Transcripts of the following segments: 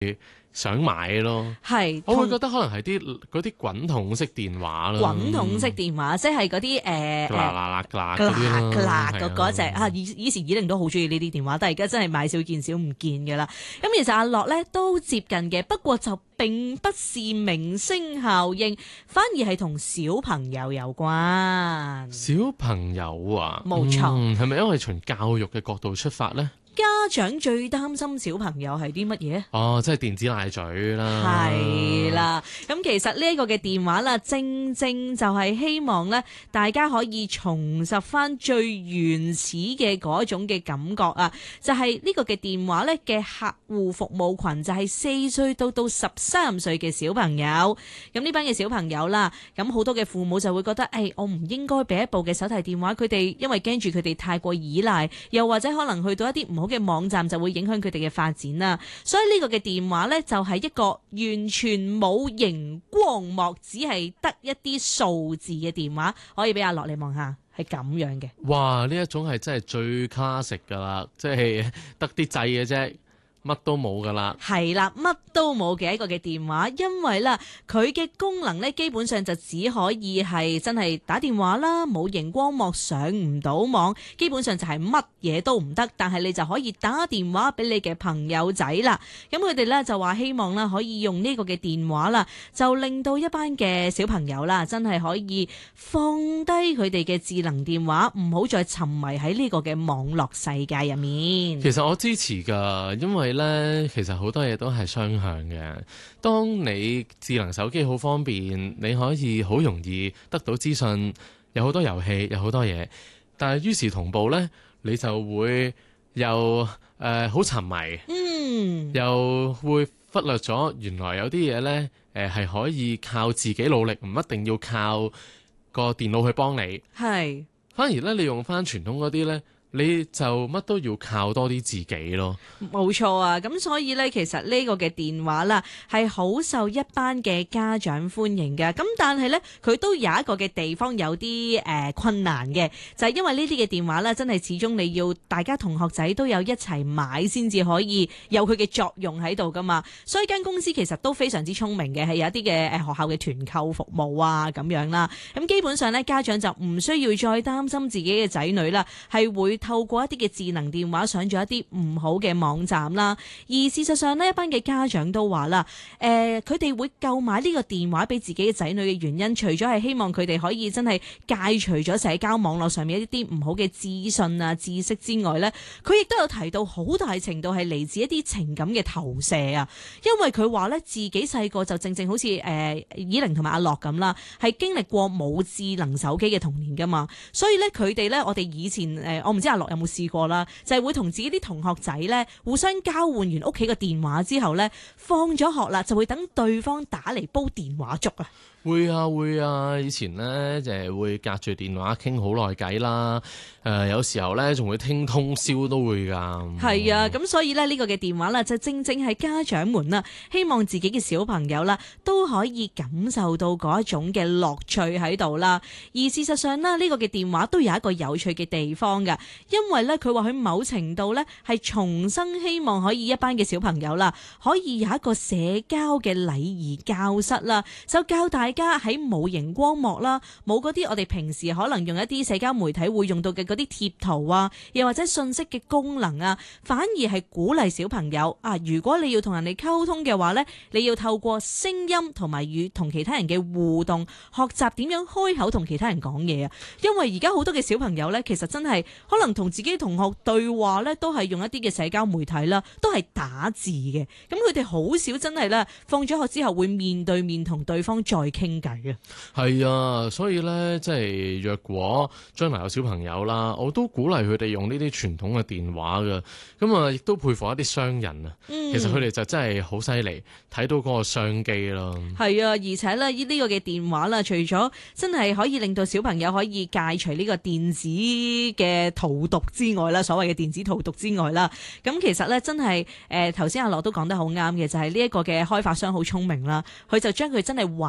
想買咯。 係， 我會覺得可能係嗰啲滾筒式電話咯。 滾筒式電話即係嗰啲嗱嗰嗰隻啊，以前以玲都好中意呢啲電話，但係而家真係買少見少唔見㗎啦。咁其實阿樂咧都接近嘅，不過就並不是明星效應，反而係同小朋友有關。 小朋友啊， 冇錯， 係咪因為從教育嘅角度出發呢？ 家長最擔心小朋友係啲乜嘢？ 哦，即係電子奶嘴啦。 係啦，咁其實呢一個嘅電話啦，正正就係希望咧，大家可以重拾翻最原始嘅嗰種嘅感覺啊！就係呢個嘅電話咧嘅客戶服務群就係4歲到13歲嘅小朋友。咁呢班嘅小朋友啦，咁好多嘅父母就會覺得，我唔應該俾一部嘅手提電話佢哋，因為驚住佢哋太過依賴，又或者可能去到一啲唔好嘅網站就會影響佢哋嘅發展啦。所以呢個嘅電話呢，就係一個完全冇熒光幕，只係得一啲數字嘅電話，可以俾阿樂你望下，係咁樣嘅。 哇！呢一種係真係最 classic 噶啦，即係得啲掣嘅啫。乜都冇噶啦， 係啦，乜都冇嘅一個嘅電話，因為啦，佢嘅功能咧基本上就只可以係真係打電話啦，冇熒光幕，上唔到網，基本上就係乜嘢都唔得。但係你就可以打電話俾你嘅朋友仔啦。咁佢哋咧就話希望啦，可以用呢個嘅電話啦，就令到一班嘅小朋友啦，真係可以放低佢哋嘅智能電話，唔好再沉迷喺呢個嘅網絡世界入面。 其實我支持噶，因為咧，其實好多嘢都係雙向嘅。當你智能手機好方便，你可以好容易得到資訊，有好多遊戲，有好多嘢。但係於是同步呢，你就會又好沉迷，又會忽略咗原來有啲嘢呢係可以靠自己努力，唔一定要靠個電腦去幫你。 係， 反而呢，你用翻傳統嗰啲呢，你就乜都要靠多啲自己咯。 冇錯啊，咁所以呢，其實呢個嘅電話啦，係好受一班嘅家長歡迎嘅。咁但係呢，佢都有一個嘅地方有啲困難嘅，就係因為呢啲嘅電話啦，真係始終你要大家同學仔都有一齊買先至可以有佢嘅作用喺度噶嘛。所以間公司其實都非常之聰明嘅，係有一啲嘅學校嘅團購服務啊咁樣啦。咁基本上呢，家長就唔需要再擔心自己嘅仔女啦，係會透過一啲嘅智能電話上咗一啲唔好嘅網站啦，而事實上呢，一班嘅家長都話啦，佢哋會購買呢個電話俾自己嘅仔女嘅原因，除咗係希望佢哋可以真係戒除咗社交網絡上面一啲唔好嘅資訊啊、知識之外呢，佢亦都有提到好大程度係嚟自一啲情感嘅投射啊。因為佢話呢，自己細個就正正好似以玲同埋阿樂咁啦，係經歷過冇智能手機嘅童年噶嘛，所以呢，佢哋呢，我哋以前我唔知阿樂有冇試過啦，就係會同自己啲同學仔咧互相交換完屋企個電話之後咧，放咗學啦，就會等對方打嚟煲電話粥啊！ 會啊，以前咧就係會隔住電話傾好耐偈啦。有時候咧仲會傾通宵都會噶。 係啊，咁所以咧呢個嘅電話啦，就正正係家長們啦，希望自己嘅小朋友啦都可以感受到嗰一種嘅樂趣喺度啦。而事實上呢，呢個嘅電話都有一個有趣嘅地方噶，因為咧佢話佢某程度咧係重生，希望可以一班嘅小朋友啦，可以有一個社交嘅禮儀教室啦，就教大家喺冇熒光幕啦，冇嗰啲我哋平時可能用一啲社交媒體會用到嘅嗰啲貼圖啊，又或者信息嘅功能啊，反而係鼓勵小朋友啊，如果你要同人哋溝通嘅話呢，你要透過聲音同埋與同其他人嘅互動，學習點樣開口同其他人講嘢啊。因為而家好多嘅小朋友呢，其實真係可能同自己同學對話呢，都係用一啲嘅社交媒體啦，都係打字嘅。咁佢哋好少真係咧，放咗學之後會面對面同對方再傾偈。 係啊，所以咧，即係若果將來有小朋友啦，我都鼓勵佢哋用呢啲傳統嘅電話噶。咁啊，亦都佩服一啲商人啊。其實佢哋就真係好犀利，睇到嗰個商機咯。係啊，而且咧呢個嘅電話啦，除咗真係可以令到小朋友可以戒除呢個電子嘅荼毒之外啦，所謂嘅電子荼毒之外啦，咁其實咧真係頭先阿樂都講得好啱嘅，就係呢一個嘅開發商好聰明啦，佢就將佢真係還原翻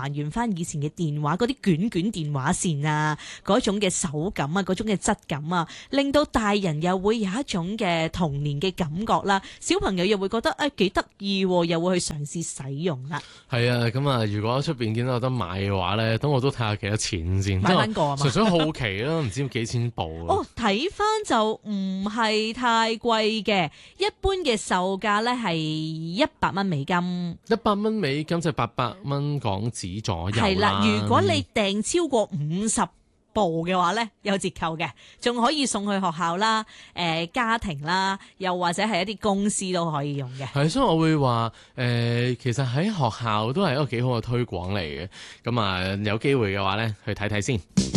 翻以前嘅電話嗰啲卷卷電話線啊，嗰種嘅手感啊，嗰種嘅質感啊，令到大人又會有一種嘅童年嘅感覺啦，小朋友又會覺得幾得意，又會去嘗試使用啦。 係啊，咁啊，如果出邊見到有得買嘅話咧，咁我都睇下幾多錢先， 買翻個啊嘛， 純粹好奇啦，唔知幾錢部啊。 哦，睇翻就唔係太貴嘅，一般嘅售價咧係100蚊美金。 100蚊美金就800蚊港紙左右啦。 係啦，如果你訂超過50部嘅話咧，有折扣嘅，仲可以送去學校啦、家庭啦，又或者係一啲公司都可以用嘅。 係，所以我會話其實喺學校都係一個幾好嘅推廣嚟嘅。咁啊，有機會嘅話咧，去睇睇先。